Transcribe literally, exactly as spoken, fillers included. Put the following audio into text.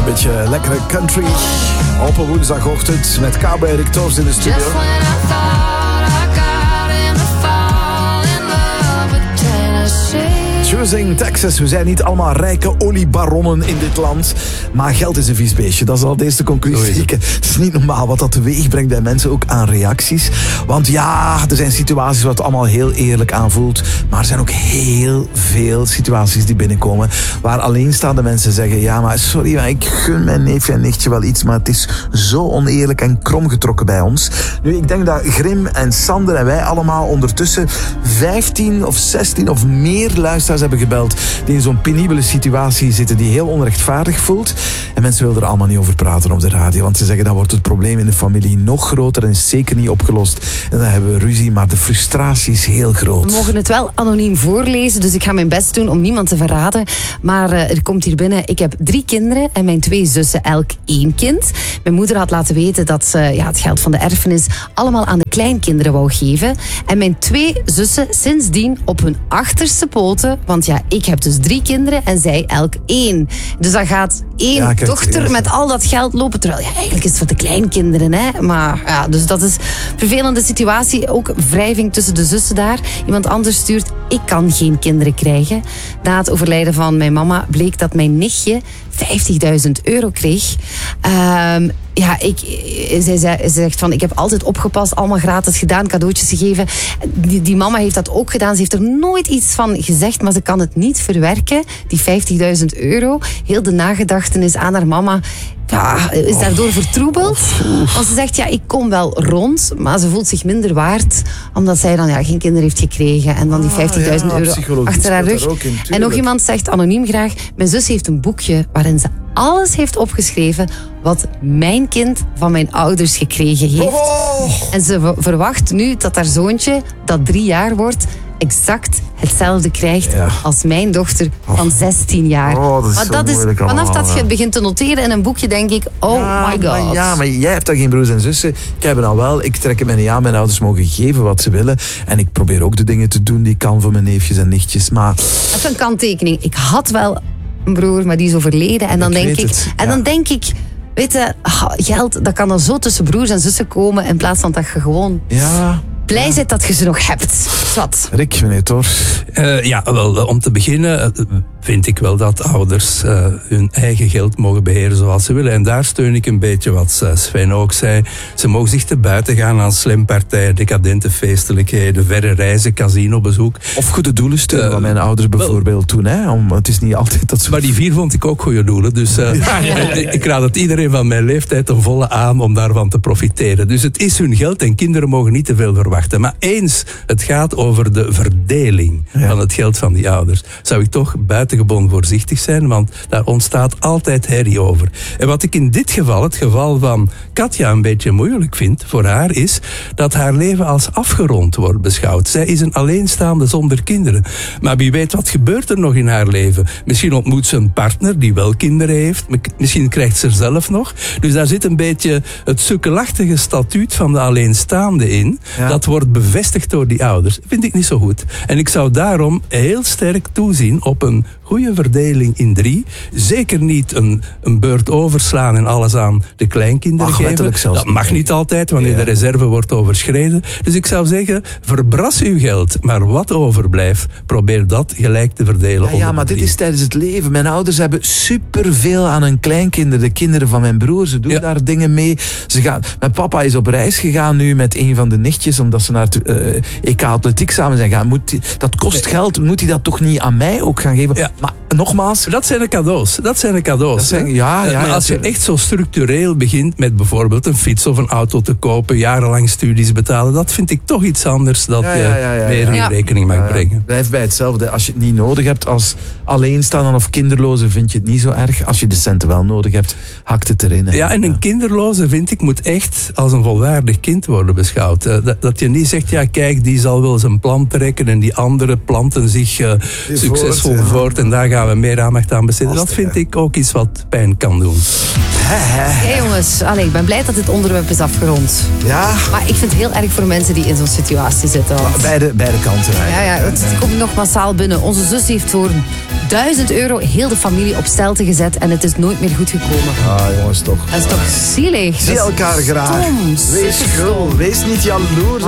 beetje lekkere country op een woensdagochtend met K B Rick Toos in de studio. Choosing Texas. We zijn niet allemaal rijke oliebaronnen in dit land. Maar geld is een vies beestje. Dat is al deze conclusie. Het is niet normaal wat dat teweeg brengt bij mensen, ook aan reacties. Want ja, er zijn situaties waar het allemaal heel eerlijk aanvoelt. Maar er zijn ook heel veel situaties die binnenkomen waar alleenstaande mensen zeggen: ja, maar sorry, maar ik gun mijn neefje en nichtje wel iets, maar het is zo oneerlijk en kromgetrokken bij ons. Nu, ik denk dat Grim en Sander en wij allemaal ondertussen vijftien of zestien of meer luisteraars hebben gebeld die in zo'n penibele situatie zitten die heel onrechtvaardig voelt. En mensen willen er allemaal niet over praten op de radio, want ze zeggen dan wordt het probleem in de familie nog groter en is zeker niet opgelost. En dan hebben we ruzie, maar de frustratie is heel groot. We mogen het wel anoniem voorlezen, dus ik ga mijn best doen om niemand te verraden. Maar uh, er komt hier binnen: ik heb drie kinderen en mijn twee zussen elk één kind. Mijn moeder had laten weten dat ze ja, het geld van de erfenis allemaal aan de kleinkinderen wou geven. En mijn twee zussen sindsdien op hun achterste poten. Want ja, ik heb dus drie kinderen en zij elk één. Dus dan gaat één ja, kijk, dochter ja. met al dat geld lopen. Terwijl, ja, eigenlijk is het voor de kleinkinderen, hè. Maar ja, dus dat is een vervelende situatie. Ook wrijving tussen de zussen daar. Iemand anders stuurt: ik kan geen kinderen krijgen. Na het overlijden van mijn mama bleek dat mijn nichtje vijftigduizend euro kreeg. Um, ja, ik, zij, zij zegt van: ik heb altijd opgepast, allemaal gratis gedaan, cadeautjes gegeven. Die, die mama heeft dat ook gedaan. Ze heeft er nooit iets van gezegd, maar ze kan het niet verwerken, die vijftigduizend euro. Heel de nagedachtenis aan haar mama ja, is daardoor vertroebeld. Want ze zegt: ja, ik kom wel rond, maar ze voelt zich minder waard, omdat zij dan ja, geen kinderen heeft gekregen en dan die vijftigduizend ah, ja, euro achter haar rug. In, en nog iemand zegt anoniem graag: mijn zus heeft een boekje waarin ze alles heeft opgeschreven wat mijn kind van mijn ouders gekregen heeft. Oh. En ze verwacht nu dat haar zoontje, dat drie jaar wordt, exact hetzelfde krijgt ja. als mijn dochter van zestien jaar. Oh, dat is maar dat is, vanaf allemaal, dat je het begint te noteren in een boekje, denk ik: oh ja, my god. Maar ja, maar jij hebt dan geen broers en zussen. Ik heb het al wel. Ik trek het me niet aan. Mijn ouders mogen geven wat ze willen. En ik probeer ook de dingen te doen die ik kan voor mijn neefjes en nichtjes. Maar dat is een kanttekening. Ik had wel een broer, maar die is overleden. En dan, ik denk, ik, het, en ja. dan denk ik... Weet je, geld, dat kan dan zo tussen broers en zussen komen, in plaats van dat je gewoon... Ja... blij ja. bent dat je ze nog hebt. Wat? Rick, meneer Thor. Uh, ja, wel, om te beginnen uh, vind ik wel dat ouders uh, hun eigen geld mogen beheren zoals ze willen. En daar steun ik een beetje wat Sven ook zei. Ze mogen zich te buiten gaan aan slimpartijen, decadente feestelijkheden, verre reizen, casinobezoek. Of goede doelen steunen, uh, wat mijn ouders bijvoorbeeld wel, doen. Hè? Om, het is niet altijd dat ze... Maar die vier vond ik ook goede doelen. Dus uh, ja, ja, ja, ja. ik raad het iedereen van mijn leeftijd ten volle aan om daarvan te profiteren. Dus het is hun geld en kinderen mogen niet te veel verwachten. Maar eens het gaat over de verdeling ja. van het geld van die ouders, zou ik toch buitengewoon voorzichtig zijn, want daar ontstaat altijd herrie over. En wat ik in dit geval, het geval van Katja, een beetje moeilijk vind voor haar, is dat haar leven als afgerond wordt beschouwd. Zij is een alleenstaande zonder kinderen. Maar wie weet wat gebeurt er nog in haar leven? Misschien ontmoet ze een partner die wel kinderen heeft. Misschien krijgt ze er zelf nog. Dus daar zit een beetje het sukkelachtige statuut van de alleenstaande in. Ja. Dat wordt bevestigd door die ouders. Vind ik niet zo goed. En ik zou daarom heel sterk toezien op een goede verdeling in drie. Zeker niet een, een beurt overslaan en alles aan de kleinkinderen Ach, geven. Dat mag niet altijd, wanneer ja. de reserve wordt overschreden. Dus ik zou zeggen, verbras uw geld. Maar wat overblijft, probeer dat gelijk te verdelen. Ja, ja maar dit is tijdens het leven. Mijn ouders hebben superveel aan hun kleinkinderen. De kinderen van mijn broer, ze doen ja. daar dingen mee. Ze gaan, mijn papa is op reis gegaan nu met een van de nichtjes, omdat ze naar het uh, E K Atletiek samen zijn gaan. Moet die, dat kost geld, moet hij dat toch niet aan mij ook gaan geven? Ja. Maar nogmaals... Dat zijn de cadeaus. Dat zijn de cadeaus. Dat zijn, ja, ja, maar ja, als je echt zo structureel begint met bijvoorbeeld een fiets of een auto te kopen, jarenlang studies betalen, dat vind ik toch iets anders dat ja, ja, ja, ja, je meer in ja. rekening mag ja, ja. brengen. Blijf bij hetzelfde. Als je het niet nodig hebt als alleenstaande of kinderloze, vind je het niet zo erg. Als je de centen wel nodig hebt, hakt het erin. Hè. Ja, en een ja. kinderloze, vind ik, moet echt als een volwaardig kind worden beschouwd. Dat, dat je niet zegt, ja kijk, die zal wel zijn plan trekken en die andere planten zich uh, succesvol voort, ja. voort en daar gaan we meer aandacht aan besteden. Dat vind ik ook iets wat pijn kan doen. Hè, hè. Ja, jongens, allee, ik ben blij dat dit onderwerp is afgerond. Ja, Maar ik vind het heel erg voor mensen die in zo'n situatie zitten. Want... beide, beide kanten Ja, eigenlijk. ja, het komt nog massaal binnen. Onze zus heeft voor duizend euro heel de familie op stelte gezet en het is nooit meer goed gekomen. Ah, jongens, toch. Dat is toch zielig? Zie Dat is elkaar graag. stom, Wees superstom. gul, wees niet jaloers.